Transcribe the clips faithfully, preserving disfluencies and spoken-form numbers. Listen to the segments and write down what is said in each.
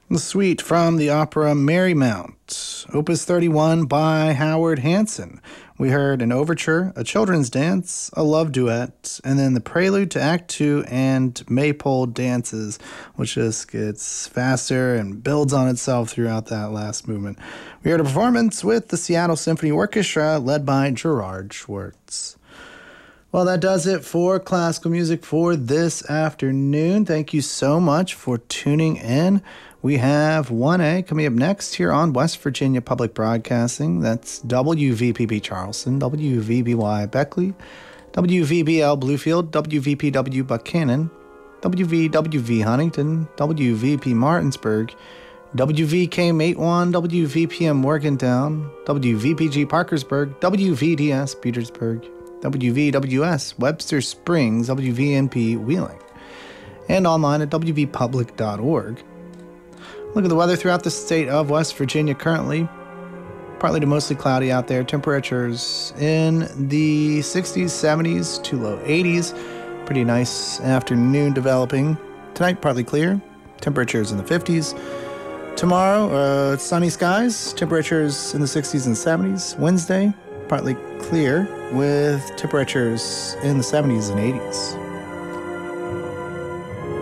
The suite from the opera Marymount, Opus thirty-one by Howard Hanson. We heard an overture, a children's dance, a love duet, and then the prelude to Act Two and Maypole dances, which just gets faster and builds on itself throughout that last movement. We heard a performance with the Seattle Symphony Orchestra, led by Gerard Schwartz. Well, that does it for classical music for this afternoon. Thank you so much for tuning in. We have one A coming up next here on West Virginia Public Broadcasting. That's W V P B Charleston, W V B Y Beckley, W V B L Bluefield, W V P W Buchanan, W V W V Huntington, W V P Martinsburg, W V K Matewan, W V P M Morgantown, W V P G Parkersburg, W V D S Petersburg, W V W S Webster Springs, W V N P Wheeling, and online at W V public dot org. Look at the weather throughout the state of West Virginia currently. Partly to mostly cloudy out there. Temperatures in the sixties, seventies to low eighties. Pretty nice afternoon developing. Tonight, partly clear. Temperatures in the fifties. Tomorrow, uh, sunny skies. Temperatures in the sixties and seventies. Wednesday, partly clear with temperatures in the seventies and eighties.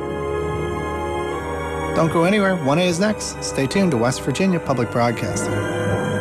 Don't go anywhere. one A is next. Stay tuned to West Virginia Public Broadcasting.